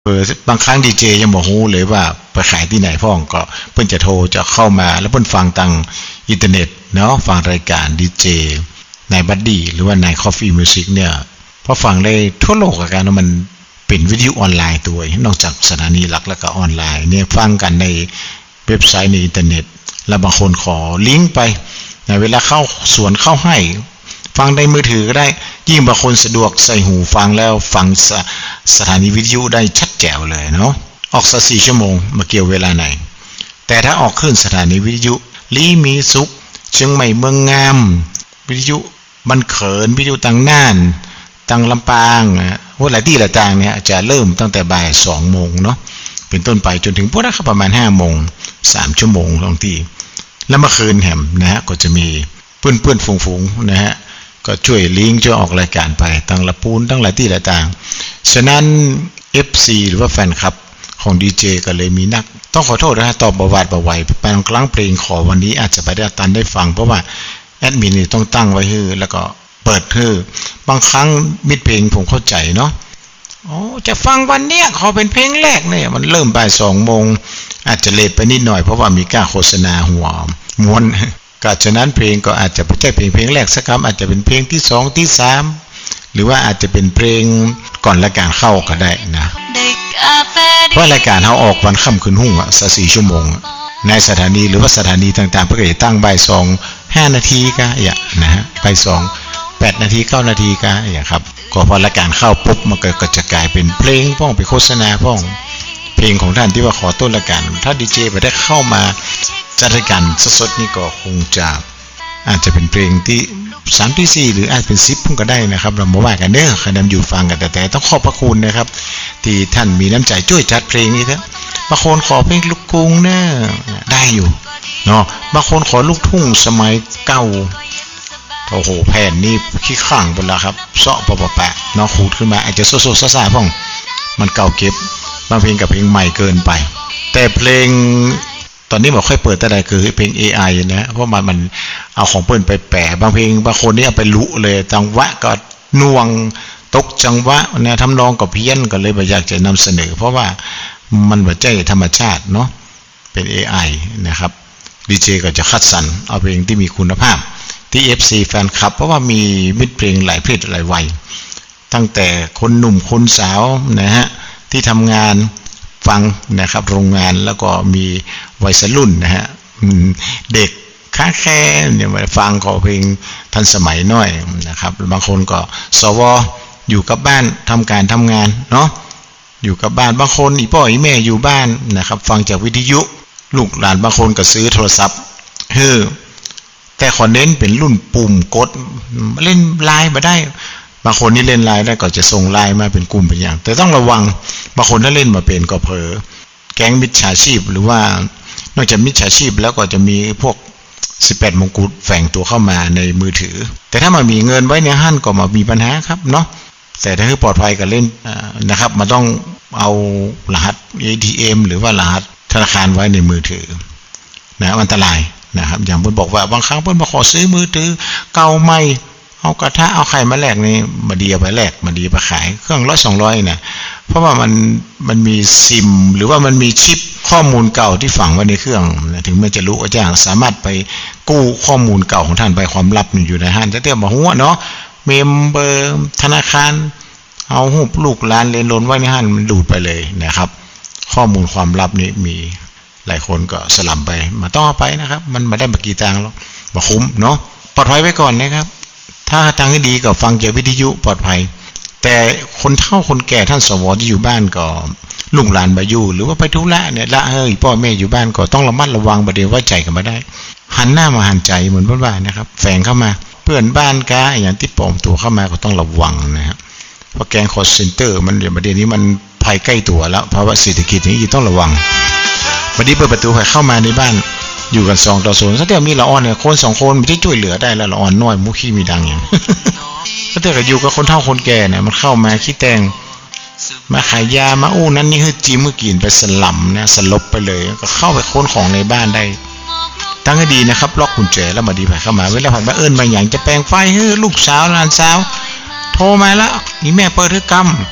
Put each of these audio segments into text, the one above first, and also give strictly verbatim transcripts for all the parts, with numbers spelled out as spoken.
เออบางครั้งดีเจยังบอกฮู้เลยว่าไปขายที่ไหนพ่องก็เพิ่นจะโทรจะเข้ามาแล้วเพิ่นฟังทางอินเทอร์เน็ตเนาะฟังรายการดีเจในบัดดี้หรือว่าใน Coffee Music เนี่ยพอฟังได้ทั่วโลกอาการมันเป็นวิทยุออนไลน์ตัวนอกจากสถานีหลักแล้วก็ออนไลน์เนี่ยฟังกันในเว็บไซต์ในอินเทอร์เน็ตแล้วบางคนขอลิงก์ไปในเวลาเข้าสวนเข้าให้ฟังในมือถือก็ได้ยิ่งบางคนสะดวกใส่หูฟังแล้วฟังส, สถานีวิทยุได้ชัดแจ๋วเลยเนาะออกสักสี่ชั่วโมงมาเกี่ยวเวลาไหนแต่ถ้าออกขึ้นสถานีวิทยุลีมีสุขเชียงใหม่เมืองงามวิทยุบันเขินวิทยุต่างน่านต่างลำปางว่าหลายที่หลายต่างเนี่ยจะเริ่มตั้งแต่บ่ายสองโมงเนาะเป็นต้นไปจนถึงพวกนั้นประมาณห้าโมงสามชั่วโมงบางทีแล้วเมื่อคืนแหมนะฮะก็จะมีเพื่อนๆฝูงๆนะฮะก็ช่วยลิงก์ช่วยออกรายการไปตั้งละปูนตั้งหลายที่หลายต่างฉะนั้น เอฟ ซี หรือว่าแฟนคลับของดีเจก็เลยมีนักต้องขอโทษนะฮะตอบประวัติประวัยบางครั้งเพลงขอวันนี้อาจจะไปได้ตันได้ฟังเพราะว่าแอดมินนี่ต้องตั้งไว้ให้แล้วก็เปิดให้บางครั้งมิดเพลงผมเข้าใจเนาะโอ้จะฟังวันเนี้ยขอเป็นเพลงแรกเนี่ยมันเริ่มบ่ายสองโมงอาจจะเลทไปนิดหน่อยเพราะว่ามีการโฆษณาหัวม้วนก็ฉะนั้นเพลงก็อาจจะไม่ใช่เพลงเพลงแรกสักคำอาจจะเป็นเพลงที่สองที่สามหรือว่าอาจจะเป็นเพลงก่อนรายการเข้าก็ได้นะเพราะรายการเขาออกวันค่ำคืนหุ่งอ่ะสักสี่ชั่วโมงในสถานีหรือว่าสถานีต่างๆเพื่อจะตั้งบ่ายสองห้านาทีก็อย่างนะฮะบ่ายสองแปดนาทีเก้านาทีก็อย่างครับก็พอรายการเข้าปุ๊บมันก็จะกลายเป็นเพลงพ้องไปโฆษณาพ้องเพลงของท่านที่ว่าขอต้นรายการถ้าดีเจไปได้เข้ามาจัดรายการสดๆนี่ก็คงจะอาจจะเป็นเพลงที่สามที่สี่หรืออาจเป็นสิบพุ่งก็ได้นะครับเราบอกว่ากันเด้อใครนำอยู่ฟังกันแต่แต่ต้องขอบพระคุณนะครับที่ท่านมีน้ำใจช่วยจัดเพลงนี้เถอะบางคนขอเพลงลูกกรุงเนอะได้อยู่เนาะบางคนขอลูกทุ่งสมัยเก่าโอ้โหแผ่นนี่ขี้ข้างไปแล้วครับเซาะปะปะแปะเนาะขูดขึ้นมาอาจจะโซโซซ่าๆพ่องมันเก่าเก็บบางเพลงกับเพลงใหม่เกินไปแต่เพลงตอนนี้บอกค่อยเปิดแต่ใดคือเพลง เอ ไอ นะเพราะมันมันเอาของเปิ้นไปแปะบางเพลงบางคนนี่เอาไปลุเลยจังหวะก็น่วงตกจังหวะนะทำนองก็เพี้ยนก็เลยบ่อยากจะนำเสนอเพราะว่ามันบ่ใช่ธรรมชาติเนาะเป็น เอ ไอ นะครับดีเจก็จะคัดสรรเอาเพลงที่มีคุณภาพที่ เอฟ ซี แฟนคลับเพราะว่ามีมิตรเพลงหลายเพศหลายวัยตั้งแต่คนหนุ่มคนสาวนะฮะที่ทำงานฟังนะครับโรงงานแล้วก็มีวัยรุ่นนะฮะเด็กค้าแค่เนี่ยมาฟังขอเพลงทันสมัยหน่อยนะครับบางคนก็สวอยู่กับบ้านทำการทำงานเนาะอยู่กับบ้านบางคนอีพ่ออีแม่อยู่บ้านนะครับฟังจากวิทยุลูกหลานบางคนก็ซื้อโทรศัพท์เฮ้อแต่ขอเน้นเป็นรุ่นปุ่มกดเล่นไลน์มาได้บางคนนี่เล่นไลน์ได้ก็จะส่งไลน์มาเป็นกลุ่มเป็นอย่างแต่ต้องระวังบางคนถ้าเล่นมาเป็นก็เผลอแก๊งมิจฉาชีพหรือว่านอกจากมิจฉาชีพแล้วก็จะมีพวกสิบแปดมงกุฎแฝงตัวเข้ามาในมือถือแต่ถ้ามันมีเงินไว้ในห้างก็มามีปัญหาครับเนาะแต่ถ้าคือปลอดภัยกับเล่นนะครับมันต้องเอารหัส เอ ที เอ็ม หรือว่า รหัสธนาคารไว้ในมือถือนะอันตรายนะครับอย่างเพิ่นบอกว่าบางครั้งเพิ่นมาขอซื้อมือถือเก่าใหม่เอากระทะเอาไข่มาแลกนี่มาดีเอาไปแลกมาดีไปขายเครื่องร้อยสองร้อยเนี่ยเพราะว่ามันมันมีซิมหรือว่ามันมีชิปข้อมูลเก่าที่ฝังไว้ในเครื่องถึงแม้จะรู้อาจารย์สามารถไปกู้ข้อมูลเก่าของท่านไปความลับอยู่ในห้างแต่เตี้ยมาหัวเนาะเมมเบอร์ธนาคารเอาหูลูกหลานเรียนล้นไว้ในห้างมันดูดไปเลยนะครับข้อมูลความลับนี้มีหลายคนก็สลับไปมาต้องเอาไปนะครับมันมาได้มากี่ตังค์แล้วมาคุ้มเนาะปลอดภัยไว้ก่อนนะครับถ้าทางที่ดีก็ฟังจากวิทยุปลอดภัยแต่คนเฒ่าคนแก่ท่านสวที่อยู่บ้านก็ลูกหลานมาอยู่หรือว่าไปธุระเนี่ยละเฮ้ยพ่อแม่อยู่บ้านก็ต้องระมัดระวังประเดี๋ยวไว้ใจกันมาได้หันหน้ามาหันใจเหมือนบ้านๆนะครับแฝงเข้ามาเพื่อนบ้านกาอย่างที่ปลอมตัวเข้ามาก็ต้องระวังนะครับเพราะแก๊งคอลเซ็นเตอร์มันเดี๋ยวประเดี๋ยวนี้มันภัยใกล้ตัวแล้วเพราะว่าเศรษฐกิจนี้ต้องระวังวันนี้เปิดประตูให้เข้ามาในบ้านอยู่กันสองต่อศูนย์ถ้าเกิดมีละอ่อนเนี่ยคนสองคนไม่ได้ช่วยเหลือได้แล้วละอ่อนน้อยมุขี้มีดังอย่างถ้าเกิดอยู่กับคนเฒ่าคนแก่เนี่ยมันเข้ามาขี้แตงมาขายยามาอู้นั้นนี่คือจิ้มเมื่อกินไปสลัมนะสลบไปเลยก็เข้าไปค้นของในบ้านได้ตั้งให้ดีนะครับล็อกกุญแจแล้วมาดีไปเข้ามาเวลาผ่านมาเอิ้นมาอย่างจะแปลงไฟให้ลูกสาวหลานสาวโทรมาแล้วนี่แม่เปิดเรือกรรม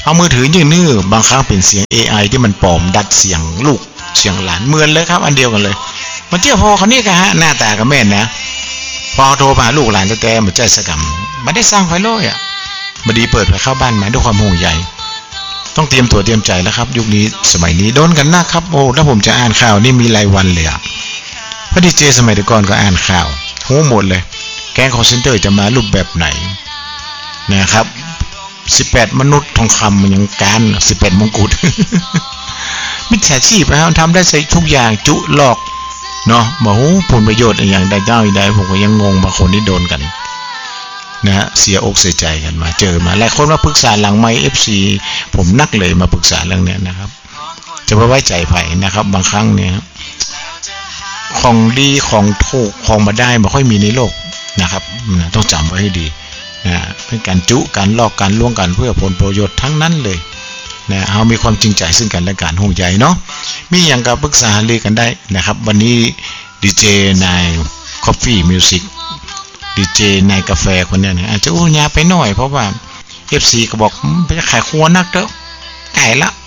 เอามือถือยื่นนื้อบางครั้งเป็นเสียง เอ ไอ ที่มันปลอมดัดเสียงลูกเสียงหลานเหมือนเลยครับอันเดียวกันเลยมันเจ้าพ่อเขานี่กะฮะหน้าตาก็แม่นนะพอโทรมาลูกหลานแต่ๆมันใจสกรรมมันได้สร้างไฟโลยอ่ะบดีเปิดไปเข้าบ้านมาด้วยความห่วงใยต้องเตรียมตัวเตรียมใจแล้วครับยุคนี้สมัยนี้โดนกันนะครับโอ้ถ้าผมจะอ่านข่าวนี่มีรายวันเลยอ่ะพอดีเจสมัยก่อนก็อ่านข่าวโหหมดเลยแก๊งคอลเซ็นเตอร์จะมารูปแบบไหนนะครับสิบแปดมนุษย์ทองคำมันยังการสิบแปดมงกุฎมิจฉาชีพนะครับทำได้ใส่ทุกอย่างจุหลอกเนาะบอกโอ้ผลประโยชน์อย่างใดเจ้าใดผมก็ยังงงบางคนที่โดนกันนะฮะเสียอกเสียใจกันมาเจอมาหลายคนมาปรึกษาหลังไมค์ เอฟ ซี ผมนักเลยมาปรึกษาเรื่องนี้นะครับจะไว้ไว้ใจไผ่นะครับบางครั้งเนี่ยของดีของถูกของมาได้ไม่ค่อยมีในโลกนะครับต้องจำไว้ให้ดีนะเป็นการจุการลอกการล่วงกันเพื่อผลประโยชน์ทั้งนั้นเลยนะเอามีความจริงใจซึ่งกันและกันห่วงใยเนาะมีอย่างกับปรึกษาเรียกันได้นะครับวันนี้ดีเจนาย Coffee Music ดีเจนายกาแฟคนนี้นะอาจจะอู้ยาไปหน่อยเพราะว่า เอฟ ซี ก็บอกไปขายครัวนักเด้อไก่ละ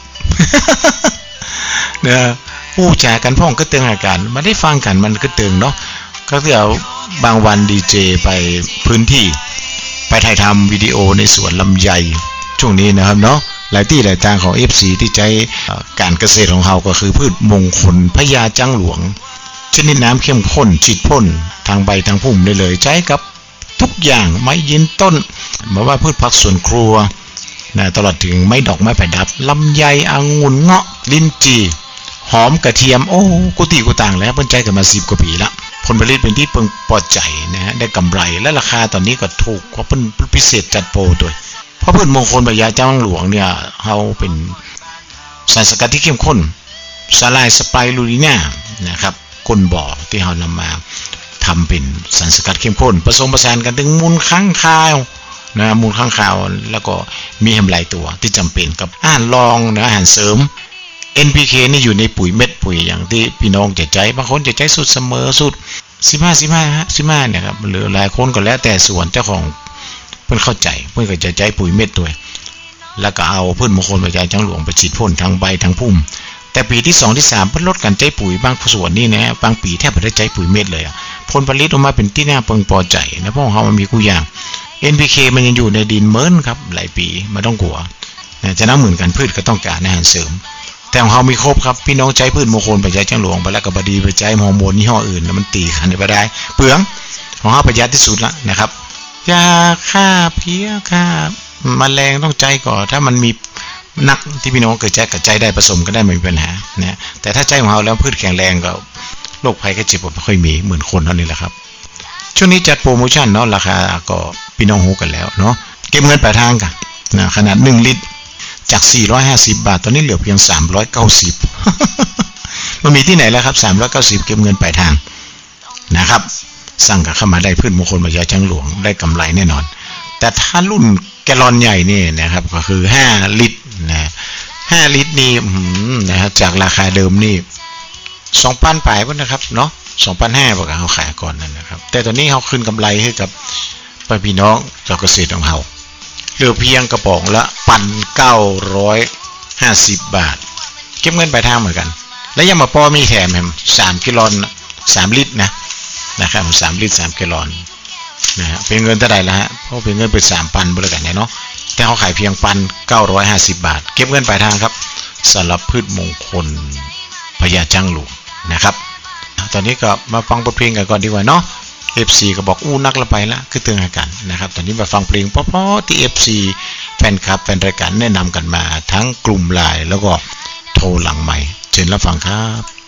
เนอะอู้จากันพ่องก็เตือนอาการมาได้ฟังกันมันก็เตือนเนาะก็เดี๋ยวบางวันดีเจไปพื้นที่ไปถ่ายทำวิดีโอในสวนลำไยช่วงนี้นะครับเนาะหลายที่หลายทางของ เอฟ ซี ที่ใจการเกษตรของเราก็คือพืชมงคลพญาจังหลวงชนิดน้ำเข้มข้นฉีดพ่นทางใบทางพุ่มได้เลยใช้กับทุกอย่างไม้ยืนต้นมาว่าพืชผักสวนครัวนะตลอดถึงไม้ดอกไม้ประดับลำไยองุ่นเงาะลิ้นจี่หอมกระเทียมโอ้กุฏิกุต่างแล้วเพิ่นใจกันมาสิบกว่าปีละผลผลิตเป็นที่เพิ่งพอใจนะฮะได้กำไรและราคาตอนนี้ก็ถูกกว่าเพิ่นพิเศษจัดโปรด้วยเพราะพืชมงคลพญาจังหลวงเนี่ยเฮาเป็นสารสกัดที่เข้มข้นสลายสไปรูลิน่านะครับก้นบ่อที่เฮานำมาทำเป็นสารสกัดเข้มข้นผสมผสานกันถึงมูลค้างคาวนะมูลค้างคาวแล้วก็มีแฮมหลายตัวที่จำเป็นกับอาหารรองนะอาหารเสริม เอ็น พี เค นี่อยู่ในปุ๋ยเม็ดปุ๋ยอย่างที่พี่น้องจะใจบางคนจะใจสุดเสมอสุดสิบห้า สิบห้า สิบห้าเนี่ยครับหรือหลายคนก็แล้วแต่ส่วนเจ้าของเพิ่นเข้าใจเพิ่นก็จะใจปุ๋ยเม็ดด้วยแล้วก็เอาพืชมงคลพญาจังหลวงไปฉีดพ่นทั้งใบทั้งพุ่มแต่ปีที่สองที่สามเพิ่นลดการใจปุ๋ยบางส่วนนี่นะบางปีแทบไม่ได้ใจปุ๋ยเม็ดเลยอ่ะผลผลิตออกมาเป็นที่น่าเพิ่งพอใจนะเพราะเขามันมีคู่อย่าง เอ็น พี เค มันยังอยู่ในดินเหมือนครับหลายปีไม่ต้องกลัวนะจะน้ำเหมือนกันพืชก็ต้องการอาหารเสริมแต่ของเขามีครบครับพี่น้องใจพืชมงคลพญาจังหลวงไปแล้วก็บดีไปใจฮอร์โมนยี่ห้ออื่นแล้วมันตีขันไปได้เปลืองของเขาประหยัดที่สุดละนะครับยาฆ่าเพี้ยฆ่าแมลงต้องใจก่อนถ้ามันมีนักที่พี่น้องเกิดใจกับใจได้ผสมก็ได้ไม่มีปัญหานะแต่ถ้าใจของเราแล้วพืชแข็งแรงก็โรคภัยไข้เจ็บไม่ค่อยมีเหมือนคนเท่านี้แหละครับช่วงนี้จัดโปรโมชั่นเนาะราคาก็พี่น้องฮู้กันแล้วเนาะเก็บเงินปลายทางกันนะขนาดหนึ่งลิตรจากสี่ร้อยห้าสิบบาทตอนนี้เหลือเพียงสามร้อยเก้าสิบมันมีที่ไหนแล้วครับสามร้อยเก้าสิบเก็บเงินปลายทางนะครับสั่งกันเข้ามาได้พืชมงคลพญาจังหลวงได้กำไรแน่นอนแต่ถ้ารุ่นแกลลอนใหญ่นี่นะครับก็คือห้าลิตรนะห้าลิตรนี่นะครับจากราคาเดิมนี่สองพันปลายพุ่นนะครับเนาะสองพันห้าบาทเขาขายก่อนนั่นนะครับแต่ตอนนี้เขาขึ้นกำไรให้กับพี่น้องชาวเกษตรของเขาเหลือเพียงกระป๋องละพันเก้าร้อยห้าสิบบาทเก็บเงินปลายทางเหมือนกันและยังมาปอมีแถมแถมสามกิโลสามลิตรนะนะครับสามลิตรสามกิโลนะฮะเป็นเงินเท่าไหร่ละฮะเพราะเป็นเงินเป็นสามพันบริการเนี่ยเนาะแต่เขาขายเพียงพันเก้าร้อยห้าสิบบาทเก็บเงินปลายทางครับสำหรับพืชมงคลพญาจังหลวงนะครับตอนนี้ก็มาฟังบทเพลงกันก่อนดีกว่าเนาะ เอฟ ซี ก็บอกอู้นักละไปละคือเตือนกันนะครับตอนนี้มาฟังเพลงเพราะๆที่ เอฟ ซี แฟนคลับแฟนรายการแนะนำกันมาทั้งกลุ่มไลน์แล้วก็โทรหลังใหม่เชิญรับฟังครับ